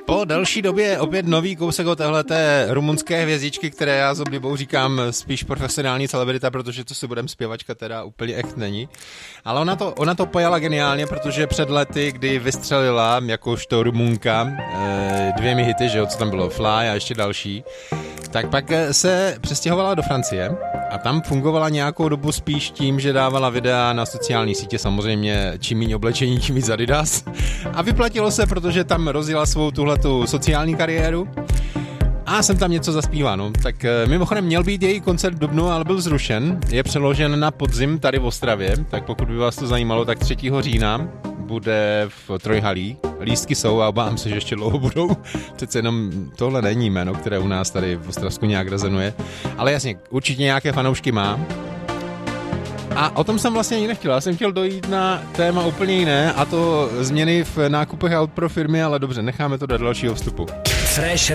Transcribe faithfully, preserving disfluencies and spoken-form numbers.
Po delší době opět nový kousek od téhleté rumunské hvězdičky, které já s oblibou říkám spíš profesionální celebrita, protože to si budem zpěvačka teda úplně echt není. Ale ona to, ona to pojala geniálně, protože před lety, kdy vystřelila jakožto Rumunka dvěmi hity, že jo, co tam bylo, Fly a ještě další, tak pak se přestěhovala do Francie a tam fungovala nějakou dobu spíš tím, že dávala videa na sociální sítě, samozřejmě čím méně oblečení, tím víc Adidas. A vyplatilo se, protože tam rozjela svou tuhletu sociální kariéru a jsem tam něco zaspívá, no. Tak mimochodem měl být její koncert v dubnu, ale byl zrušen, je přeložen na podzim tady v Ostravě, tak pokud by vás to zajímalo, tak třetího října bude v Trojhalí. Lístky jsou a obávám se, že ještě dlouho budou. Přece jenom tohle není jméno, které u nás tady v Ostravsku nějak rezonuje. Ale jasně, určitě nějaké fanoušky má. A o tom jsem vlastně ani nechtěl. Já jsem chtěl dojít na téma úplně jiné, a to změny v nákupech aut pro firmy, ale dobře, necháme to do dalšího vstupu. Fresh